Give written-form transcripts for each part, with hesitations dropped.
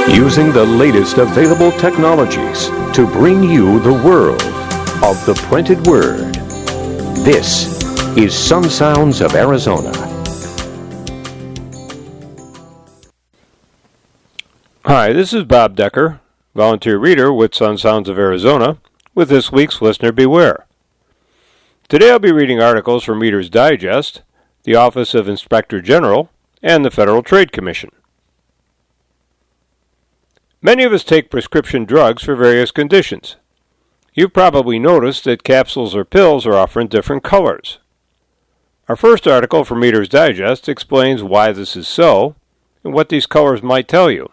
Using the latest available technologies to bring you the world of the printed word. This is Sun Sounds of Arizona. Hi, this is Bob Decker, volunteer reader with Sun Sounds of Arizona, with this week's Listener Beware. Today I'll be reading articles from Reader's Digest, the Office of Inspector General, and the Federal Trade Commission. Many of us take prescription drugs for various conditions. You've probably noticed that capsules or pills are often different colors. Our first article from Reader's Digest explains why this is so and what these colors might tell you.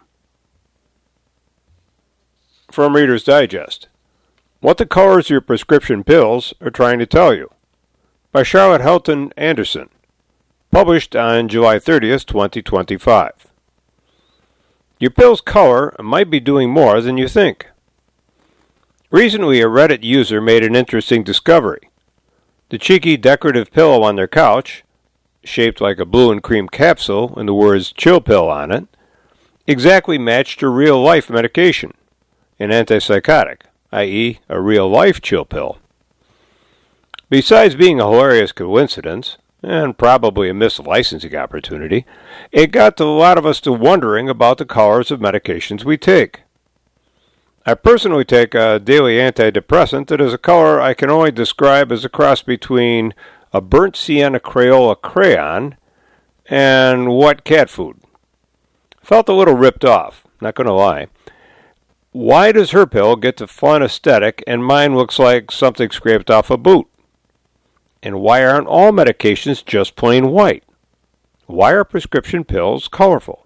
From Reader's Digest: What the Colors of Your Prescription Pills Are Trying to Tell You, by Charlotte Helton Anderson, published on July 30th, 2025. Your pill's color might be doing more than you think. Recently, a Reddit user made an interesting discovery. The cheeky decorative pillow on their couch, shaped like a blue and cream capsule and the words "chill pill" on it, exactly matched her real-life medication, an antipsychotic, i.e., a real-life chill pill. Besides being a hilarious coincidence, and probably a missed licensing opportunity, it got a lot of us to wondering about the colors of medications we take. I personally take a daily antidepressant that is a color I can only describe as a cross between a burnt sienna Crayola crayon and wet cat food. Felt a little ripped off, not going to lie. Why does her pill get the fun aesthetic and mine looks like something scraped off a boot? And why aren't all medications just plain white? Why are prescription pills colorful?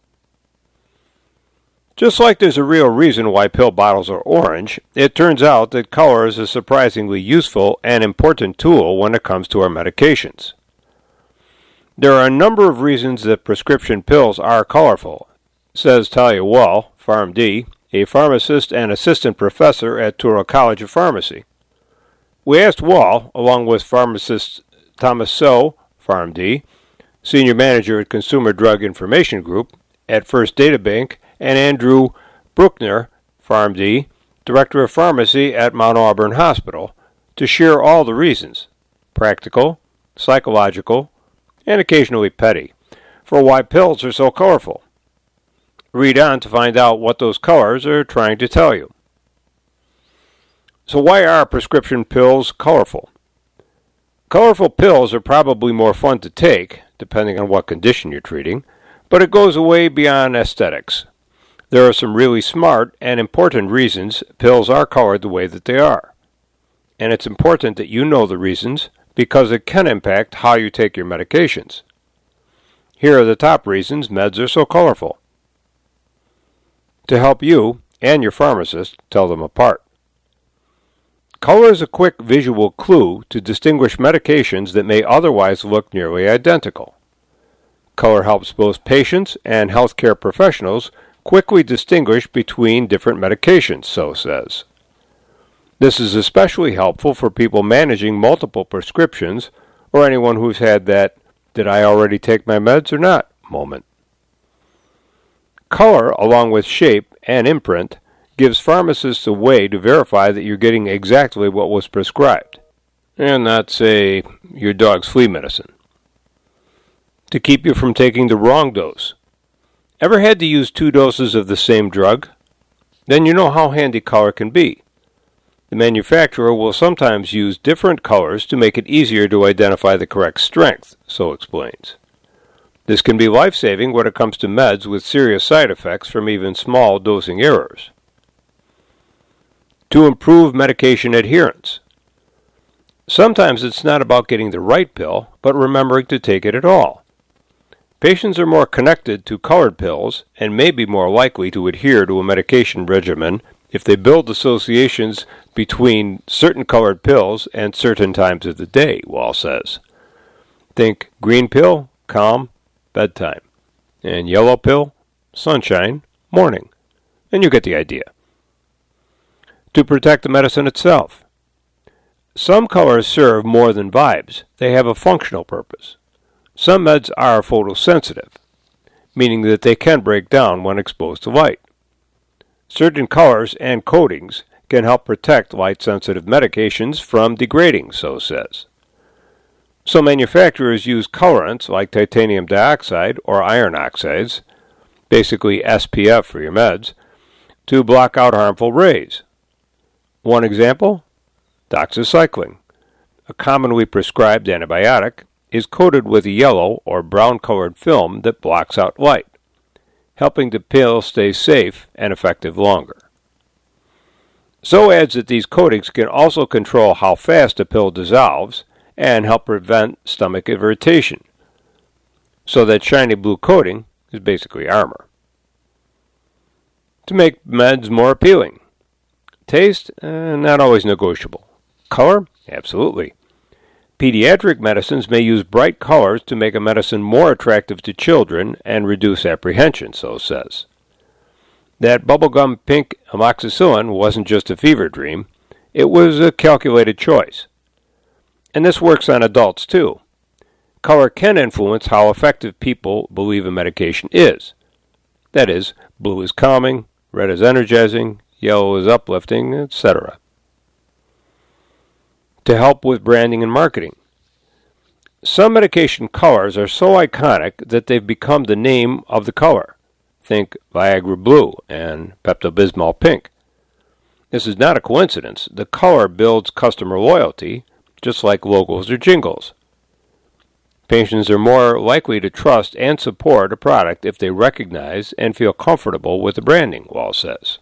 Just like there's a real reason why pill bottles are orange, it turns out that color is a surprisingly useful and important tool when it comes to our medications. There are a number of reasons that prescription pills are colorful, says Talia Wall, PharmD, a pharmacist and assistant professor at Touro College of Pharmacy. We asked Wall, along with pharmacist Thomas So, PharmD, senior manager at Consumer Drug Information Group at First Data Bank, and Andrew Bruckner, PharmD, director of pharmacy at Mount Auburn Hospital, to share all the reasons, practical, psychological, and occasionally petty, for why pills are so colorful. Read on to find out what those colors are trying to tell you. So why are prescription pills colorful? Colorful pills are probably more fun to take, depending on what condition you're treating, but it goes way beyond aesthetics. There are some really smart and important reasons pills are colored the way that they are. And it's important that you know the reasons because it can impact how you take your medications. Here are the top reasons meds are so colorful. To help you and your pharmacist tell them apart. Color is a quick visual clue to distinguish medications that may otherwise look nearly identical. Color helps both patients and healthcare professionals quickly distinguish between different medications, So says. This is especially helpful for people managing multiple prescriptions or anyone who's had that "did I already take my meds or not" moment. Color, along with shape and imprint, gives pharmacists a way to verify that you're getting exactly what was prescribed, and not, say, your dog's flea medicine. To keep you from taking the wrong dose. Ever had to use 2 doses of the same drug? Then you know how handy color can be. The manufacturer will sometimes use different colors to make it easier to identify the correct strength, So explains. This can be life-saving when it comes to meds with serious side effects from even small dosing errors. To improve medication adherence. Sometimes it's not about getting the right pill, but remembering to take it at all. Patients are more connected to colored pills and may be more likely to adhere to a medication regimen if they build associations between certain colored pills and certain times of the day, Wall says. Think green pill, calm, bedtime, and yellow pill, sunshine, morning, and you get the idea. To protect the medicine itself. Some colors serve more than vibes. They have a functional purpose. Some meds are photosensitive, meaning that they can break down when exposed to light. Certain colors and coatings can help protect light-sensitive medications from degrading, so says. So manufacturers use colorants like titanium dioxide or iron oxides, basically SPF for your meds, to block out harmful rays. One example, doxycycline, a commonly prescribed antibiotic, is coated with a yellow or brown-colored film that blocks out light, helping the pill stay safe and effective longer. So adds that these coatings can also control how fast a pill dissolves and help prevent stomach irritation. So that shiny blue coating is basically armor. To make meds more appealing. Taste, not always negotiable. Color? Absolutely. Pediatric medicines may use bright colors to make a medicine more attractive to children and reduce apprehension, so says. That bubblegum pink amoxicillin wasn't just a fever dream, it was a calculated choice. And this works on adults too. Color can influence how effective people believe a medication is. That is, blue is calming, red is energizing, yellow is uplifting, etc. To help with branding and marketing. Some medication colors are so iconic that they've become the name of the color. Think Viagra Blue and Pepto-Bismol Pink. This is not a coincidence. The color builds customer loyalty, just like logos or jingles. Patients are more likely to trust and support a product if they recognize and feel comfortable with the branding, Wall says.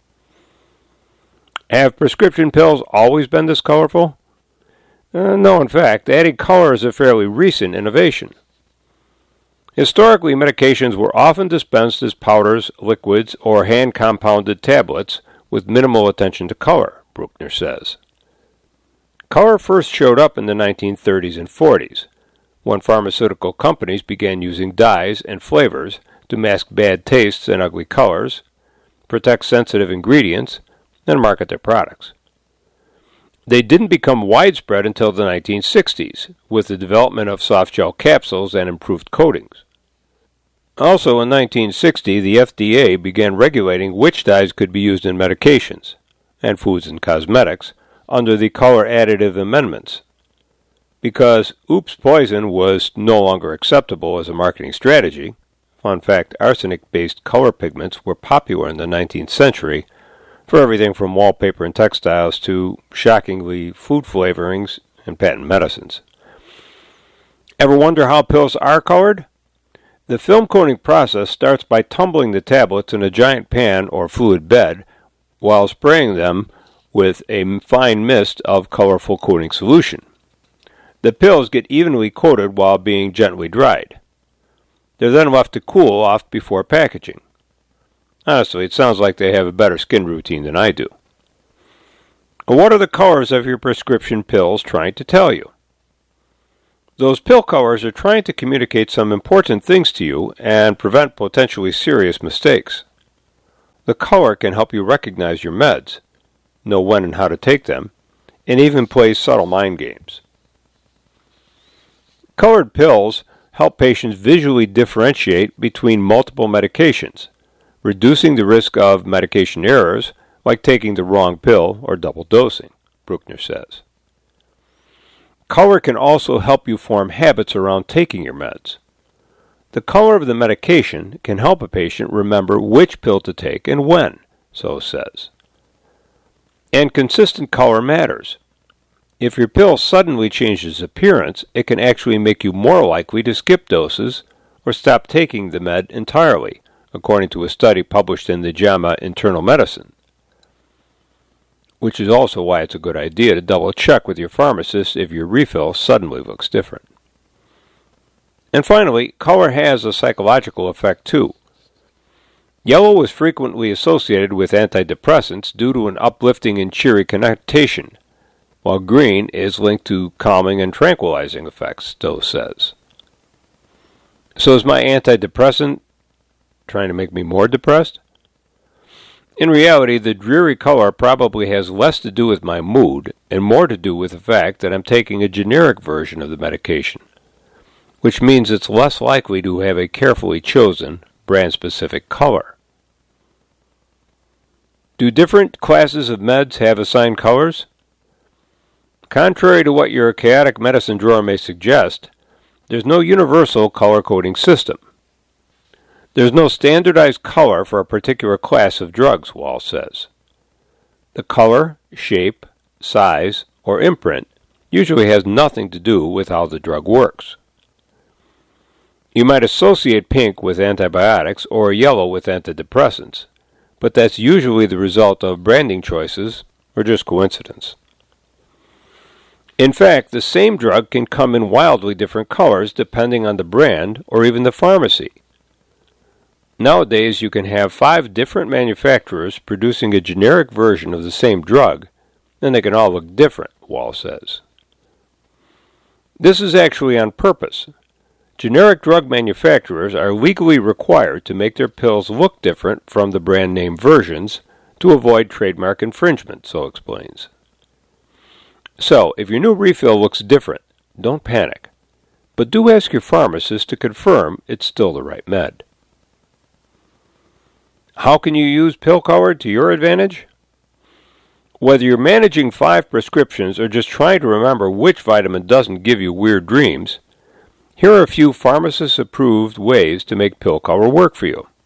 Have prescription pills always been this colorful? No, in fact, adding color is a fairly recent innovation. Historically, medications were often dispensed as powders, liquids, or hand-compounded tablets with minimal attention to color, Bruckner says. Color first showed up in the 1930s and 40s, when pharmaceutical companies began using dyes and flavors to mask bad tastes and ugly colors, protect sensitive ingredients, and market their products. They didn't become widespread until the 1960s, with the development of soft gel capsules and improved coatings. Also in 1960, the FDA began regulating which dyes could be used in medications and foods and cosmetics under the color additive amendments. Because oops poison was no longer acceptable as a marketing strategy, fun fact, arsenic-based color pigments were popular in the 19th century for everything from wallpaper and textiles to, shockingly, food flavorings and patent medicines. Ever wonder how pills are colored? The film coating process starts by tumbling the tablets in a giant pan or fluid bed while spraying them with a fine mist of colorful coating solution. The pills get evenly coated while being gently dried. They're then left to cool off before packaging. Honestly, it sounds like they have a better skin routine than I do. What are the colors of your prescription pills trying to tell you? Those pill colors are trying to communicate some important things to you and prevent potentially serious mistakes. The color can help you recognize your meds, know when and how to take them, and even play subtle mind games. Colored pills help patients visually differentiate between multiple medications, reducing the risk of medication errors like taking the wrong pill or double dosing, Bruckner says. Color can also help you form habits around taking your meds. The color of the medication can help a patient remember which pill to take and when, so says. And consistent color matters. If your pill suddenly changes appearance, it can actually make you more likely to skip doses or stop taking the med entirely, according to a study published in the JAMA Internal Medicine, which is also why it's a good idea to double-check with your pharmacist if your refill suddenly looks different. And finally, color has a psychological effect too. Yellow is frequently associated with antidepressants due to an uplifting and cheery connotation, while green is linked to calming and tranquilizing effects, Stowe says. So is my antidepressant trying to make me more depressed? In reality, the dreary color probably has less to do with my mood and more to do with the fact that I'm taking a generic version of the medication, which means it's less likely to have a carefully chosen, brand-specific color. Do different classes of meds have assigned colors? Contrary to what your chaotic medicine drawer may suggest, there's no universal color coding system. There's no standardized color for a particular class of drugs, Wall says. The color, shape, size, or imprint usually has nothing to do with how the drug works. You might associate pink with antibiotics or yellow with antidepressants, but that's usually the result of branding choices or just coincidence. In fact, the same drug can come in wildly different colors depending on the brand or even the pharmacy. Nowadays, you can have 5 different manufacturers producing a generic version of the same drug, and they can all look different, Wall says. This is actually on purpose. Generic drug manufacturers are legally required to make their pills look different from the brand name versions to avoid trademark infringement, so explains. So, if your new refill looks different, don't panic, but do ask your pharmacist to confirm it's still the right med. How can you use pill color to your advantage? Whether you're managing 5 prescriptions or just trying to remember which vitamin doesn't give you weird dreams, here are a few pharmacist-approved ways to make pill color work for you.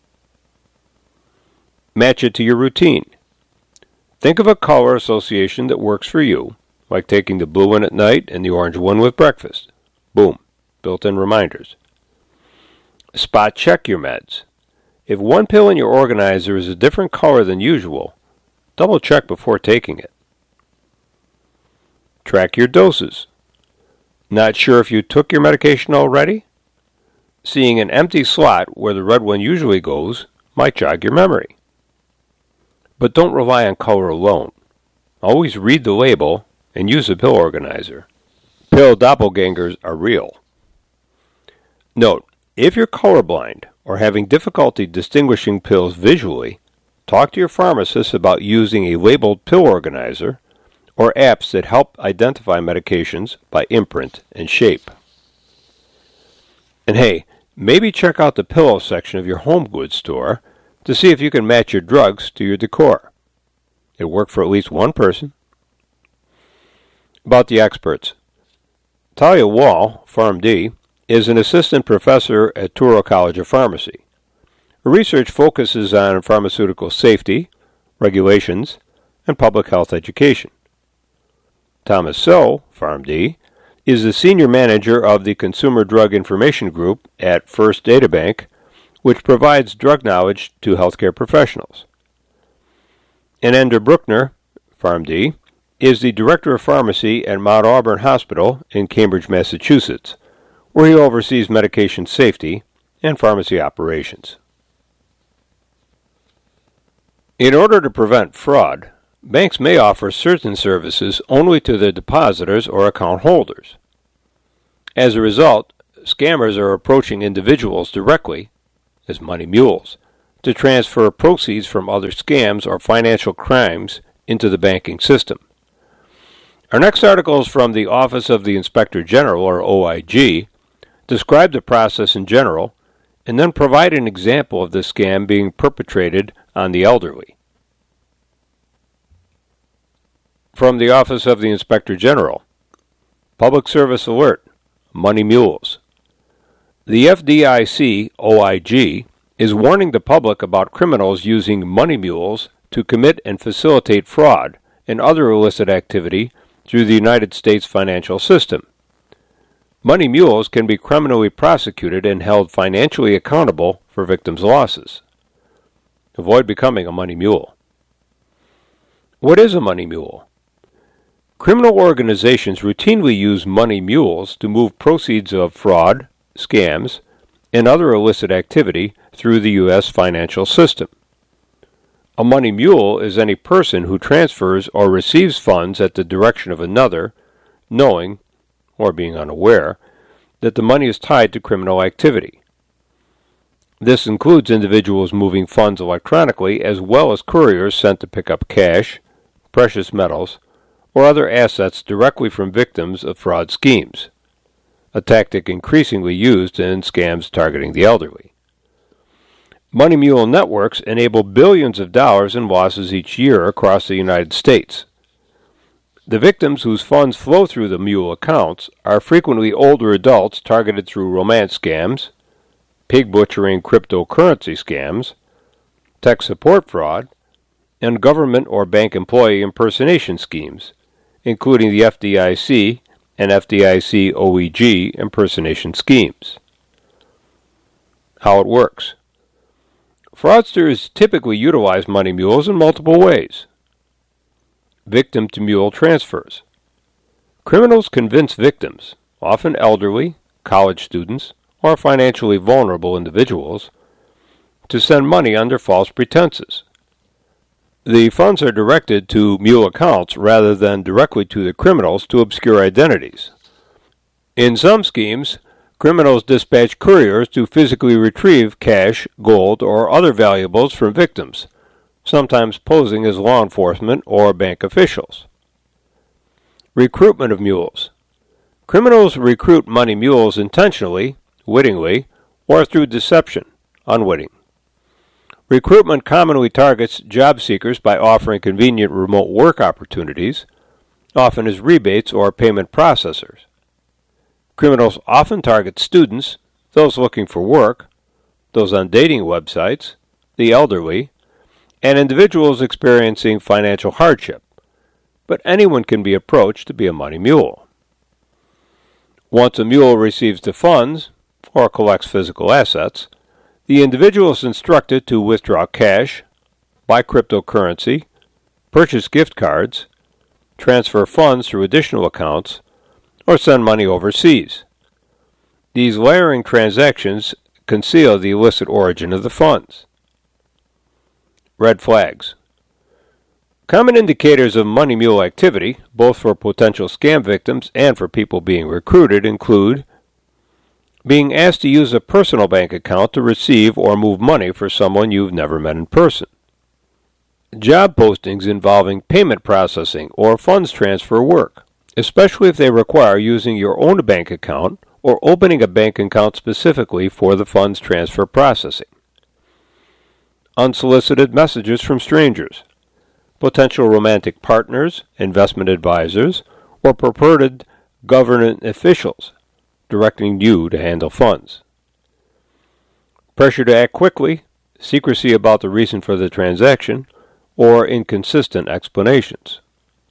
Match it to your routine. Think of a color association that works for you, like taking the blue one at night and the orange one with breakfast. Boom, built-in reminders. Spot check your meds. If one pill in your organizer is a different color than usual, double check before taking it. Track your doses. Not sure if you took your medication already? Seeing an empty slot where the red one usually goes might jog your memory. But don't rely on color alone. Always read the label and use a pill organizer. Pill doppelgangers are real. Note, if you're colorblind or having difficulty distinguishing pills visually, talk to your pharmacist about using a labeled pill organizer or apps that help identify medications by imprint and shape. And hey, maybe check out the pillow section of your home goods store to see if you can match your drugs to your decor. It'll work for at least one person. About the experts. Talia Wall, PharmD, is an assistant professor at Touro College of Pharmacy. Her research focuses on pharmaceutical safety, regulations, and public health education. Thomas So, PharmD, is the senior manager of the Consumer Drug Information Group at First Data Bank, which provides drug knowledge to healthcare professionals. And Ender Bruckner, PharmD, is the director of pharmacy at Mount Auburn Hospital in Cambridge, Massachusetts, where he oversees medication safety and pharmacy operations. In order to prevent fraud, banks may offer certain services only to their depositors or account holders. As a result, scammers are approaching individuals directly, as money mules, to transfer proceeds from other scams or financial crimes into the banking system. Our next article is from the Office of the Inspector General, or OIG, describe the process in general, and then provide an example of the scam being perpetrated on the elderly. From the Office of the Inspector General, Public Service Alert, Money Mules. The FDIC, OIG, is warning the public about criminals using money mules to commit and facilitate fraud and other illicit activity through the United States financial system. Money mules can be criminally prosecuted and held financially accountable for victims' losses. Avoid becoming a money mule. What is a money mule? Criminal organizations routinely use money mules to move proceeds of fraud, scams, and other illicit activity through the U.S. financial system. A money mule is any person who transfers or receives funds at the direction of another, knowing, or being unaware, that the money is tied to criminal activity. This includes individuals moving funds electronically as well as couriers sent to pick up cash, precious metals, or other assets directly from victims of fraud schemes, a tactic increasingly used in scams targeting the elderly. Money Mule networks enable billions of dollars in losses each year across the United States. The victims whose funds flow through the Mule accounts are frequently older adults targeted through romance scams, pig butchering cryptocurrency scams, tech support fraud, and government or bank employee impersonation schemes, including the FDIC and FDIC OEG impersonation schemes. How it works. Fraudsters typically utilize money mules in multiple ways. Victim-to-mule transfers. Criminals convince victims, often elderly, college students, or financially vulnerable individuals, to send money under false pretenses. The funds are directed to mule accounts rather than directly to the criminals to obscure identities. In some schemes, criminals dispatch couriers to physically retrieve cash, gold, or other valuables from victims, sometimes posing as law enforcement or bank officials. Recruitment of mules. Criminals recruit money mules intentionally, wittingly, or through deception, unwitting. Recruitment commonly targets job seekers by offering convenient remote work opportunities, often as rebates or payment processors. Criminals often target students, those looking for work, those on dating websites, the elderly, and individuals experiencing financial hardship, but anyone can be approached to be a money mule. Once a mule receives the funds, or collects physical assets, the individual is instructed to withdraw cash, buy cryptocurrency, purchase gift cards, transfer funds through additional accounts, or send money overseas. These layering transactions conceal the illicit origin of the funds. Red flags. Common indicators of money mule activity, both for potential scam victims and for people being recruited, include being asked to use a personal bank account to receive or move money for someone you've never met in person. Job postings involving payment processing or funds transfer work, especially if they require using your own bank account or opening a bank account specifically for the funds transfer processing. Unsolicited messages from strangers, potential romantic partners, investment advisors, or purported government officials directing you to handle funds. Pressure to act quickly, secrecy about the reason for the transaction, or inconsistent explanations.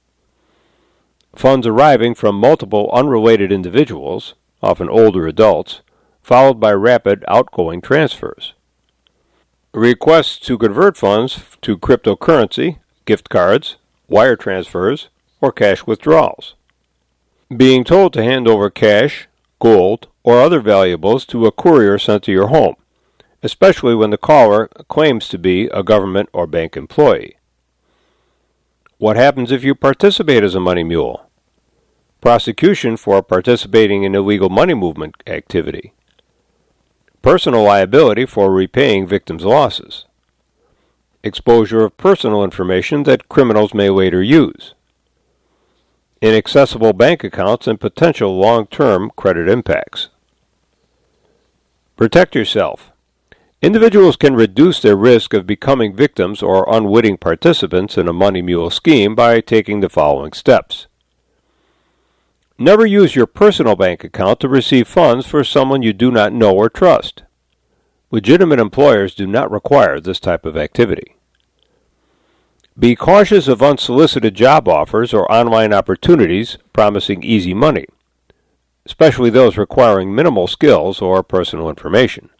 Funds arriving from multiple unrelated individuals, often older adults, followed by rapid outgoing transfers. Requests to convert funds to cryptocurrency, gift cards, wire transfers, or cash withdrawals. Being told to hand over cash, gold, or other valuables to a courier sent to your home, especially when the caller claims to be a government or bank employee. What happens if you participate as a money mule? Prosecution for participating in illegal money movement activity. Personal liability for repaying victims' losses. Exposure of personal information that criminals may later use. Inaccessible bank accounts and potential long-term credit impacts. Protect yourself. Individuals can reduce their risk of becoming victims or unwitting participants in a money mule scheme by taking the following steps. Never use your personal bank account to receive funds for someone you do not know or trust. Legitimate employers do not require this type of activity. Be cautious of unsolicited job offers or online opportunities promising easy money, especially those requiring minimal skills or personal information.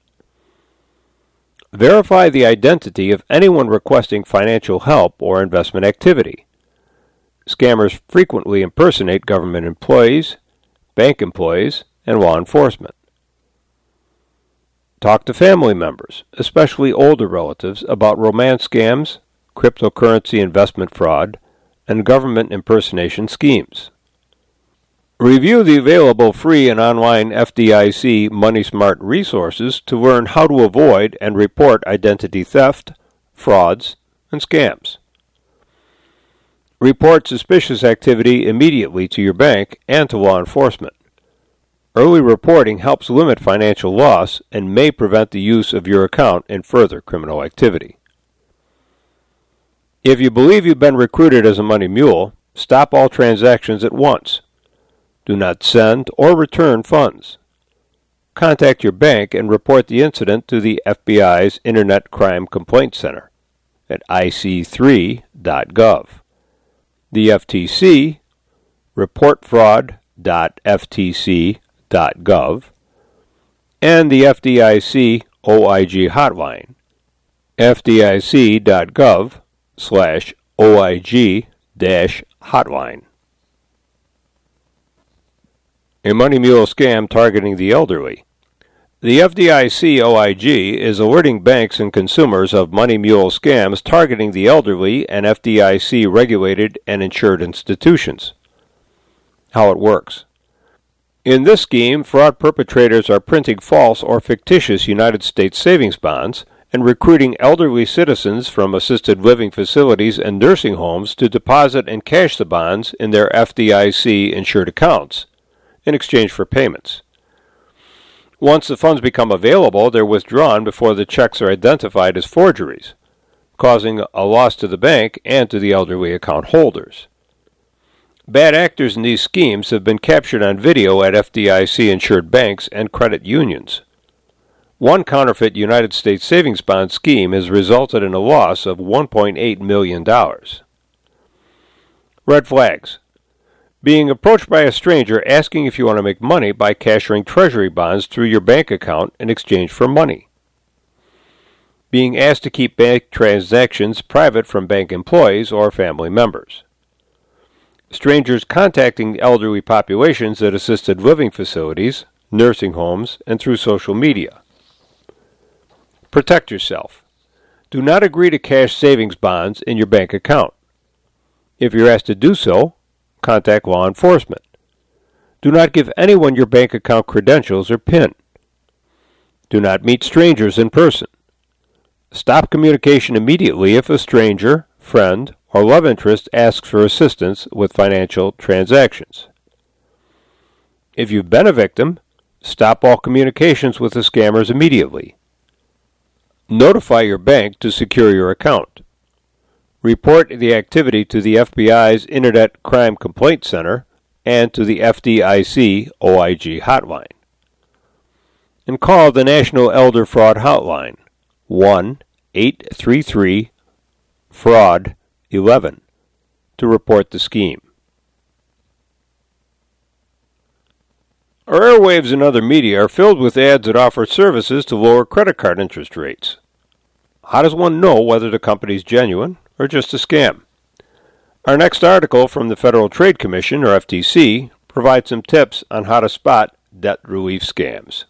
Verify the identity of anyone requesting financial help or investment activity. Scammers frequently impersonate government employees, bank employees, and law enforcement. Talk to family members, especially older relatives, about romance scams, cryptocurrency investment fraud, and government impersonation schemes. Review the available free and online FDIC MoneySmart resources to learn how to avoid and report identity theft, frauds, and scams. Report suspicious activity immediately to your bank and to law enforcement. Early reporting helps limit financial loss and may prevent the use of your account in further criminal activity. If you believe you've been recruited as a money mule, stop all transactions at once. Do not send or return funds. Contact your bank and report the incident to the FBI's Internet Crime Complaint Center at ic3.gov. The FTC, reportfraud.ftc.gov, and the FDIC OIG hotline, fdic.gov/OIG-hotline. A money mule scam targeting the elderly. The FDIC OIG is alerting banks and consumers of money mule scams targeting the elderly and FDIC-regulated and insured institutions. How it works. In this scheme, fraud perpetrators are printing false or fictitious United States savings bonds and recruiting elderly citizens from assisted living facilities and nursing homes to deposit and cash the bonds in their FDIC-insured accounts in exchange for payments. Once the funds become available, they're withdrawn before the checks are identified as forgeries, causing a loss to the bank and to the elderly account holders. Bad actors in these schemes have been captured on video at FDIC-insured banks and credit unions. One counterfeit United States savings bond scheme has resulted in a loss of $1.8 million. Red flags. Being approached by a stranger asking if you want to make money by cashing treasury bonds through your bank account in exchange for money. Being asked to keep bank transactions private from bank employees or family members. Strangers contacting elderly populations at assisted living facilities, nursing homes, and through social media. Protect yourself. Do not agree to cash savings bonds in your bank account. If you're asked to do so, contact law enforcement. Do not give anyone your bank account credentials or PIN. Do not meet strangers in person. Stop communication immediately if a stranger, friend, or love interest asks for assistance with financial transactions. If you've been a victim, stop all communications with the scammers immediately. Notify your bank to secure your account. Report the activity to the FBI's Internet Crime Complaint Center and to the FDIC OIG hotline. And call the National Elder Fraud Hotline, 1-833-FRAUD-11, to report the scheme. Our airwaves and other media are filled with ads that offer services to lower credit card interest rates. How does one know whether the company is genuine or just a scam? Our next article from the Federal Trade Commission, or FTC, provides some tips on how to spot debt relief scams.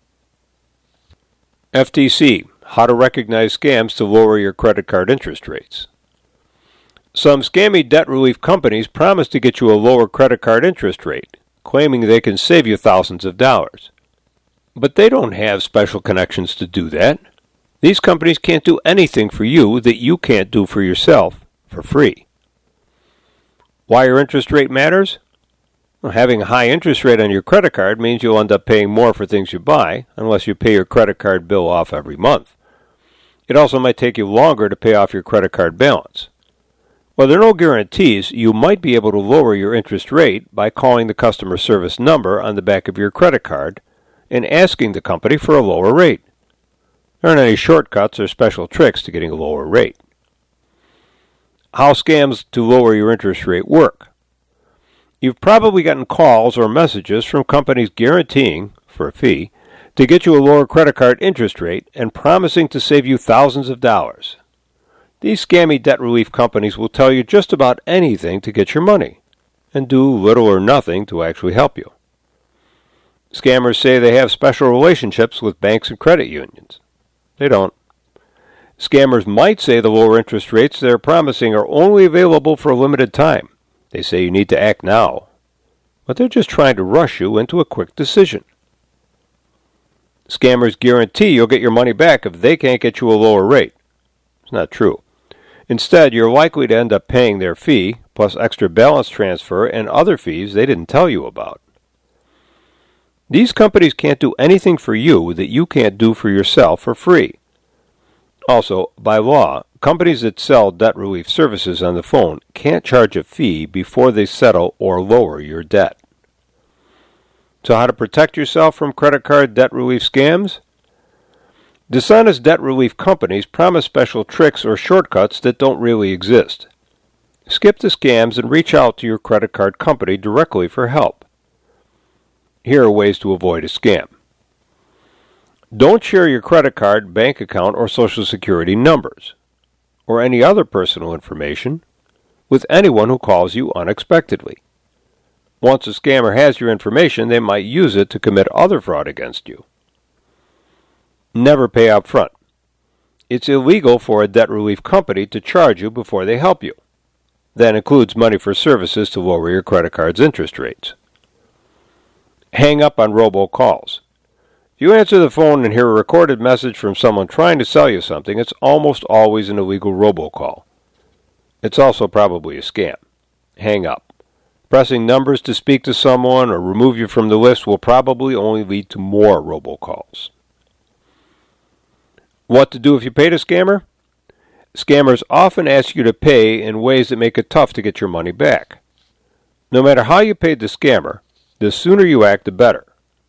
FTC, how to recognize scams to lower your credit card interest rates. Some scammy debt relief companies promise to get you a lower credit card interest rate, claiming they can save you thousands of dollars. But they don't have special connections to do that. These companies can't do anything for you that you can't do for yourself for free. Why your interest rate matters? Well, having a high interest rate on your credit card means you'll end up paying more for things you buy unless you pay your credit card bill off every month. It also might take you longer to pay off your credit card balance. While there are no guarantees, you might be able to lower your interest rate by calling the customer service number on the back of your credit card and asking the company for a lower rate. There aren't any shortcuts or special tricks to getting a lower rate. How scams to lower your interest rate work. You've probably gotten calls or messages from companies guaranteeing, for a fee, to get you a lower credit card interest rate and promising to save you thousands of dollars. These scammy debt relief companies will tell you just about anything to get your money and do little or nothing to actually help you. Scammers say they have special relationships with banks and credit unions. They don't. Scammers might say the lower interest rates they're promising are only available for a limited time. They say you need to act now. But they're just trying to rush you into a quick decision. Scammers guarantee you'll get your money back if they can't get you a lower rate. It's not true. Instead, you're likely to end up paying their fee, plus extra balance transfer and other fees they didn't tell you about. These companies can't do anything for you that you can't do for yourself for free. Also, by law, companies that sell debt relief services on the phone can't charge a fee before they settle or lower your debt. So how to protect yourself from credit card debt relief scams? Dishonest debt relief companies promise special tricks or shortcuts that don't really exist. Skip the scams and reach out to your credit card company directly for help. Here are ways to avoid a scam. Don't share your credit card, bank account, or Social Security numbers, or any other personal information, with anyone who calls you unexpectedly. Once a scammer has your information, they might use it to commit other fraud against you. Never pay up front. It's illegal for a debt relief company to charge you before they help you. That includes money for services to lower your credit card's interest rates. Hang up on robocalls. If you answer the phone and hear a recorded message from someone trying to sell you something, it's almost always an illegal robocall. It's also probably a scam. Hang up. Pressing numbers to speak to someone or remove you from the list will probably only lead to more robocalls. What to do if you paid a scammer? Scammers often ask you to pay in ways that make it tough to get your money back. No matter how you paid the scammer, the sooner you act, the better.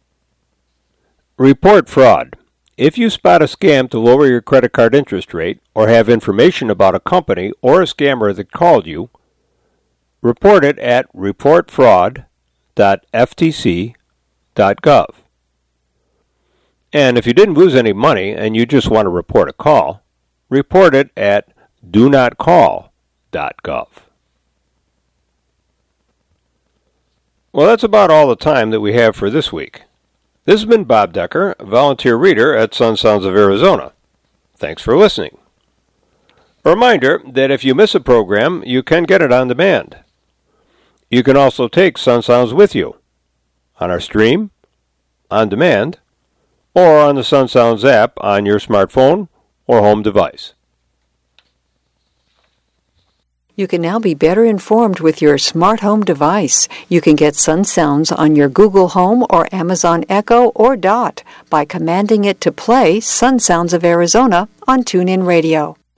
Report fraud. If you spot a scam to lower your credit card interest rate or have information about a company or a scammer that called you, report it at reportfraud.ftc.gov. And if you didn't lose any money and you just want to report a call, report it at donotcall.gov. Well, that's about all the time that we have for this week. This has been Bob Decker, volunteer reader at Sun Sounds of Arizona. Thanks for listening. A reminder that if you miss a program, you can get it on demand. You can also take Sun Sounds with you on our stream, on demand, or on the Sun Sounds app on your smartphone or home device. You can now be better informed with your smart home device. You can get Sun Sounds on your Google Home or Amazon Echo or Dot by commanding it to play Sun Sounds of Arizona on TuneIn Radio.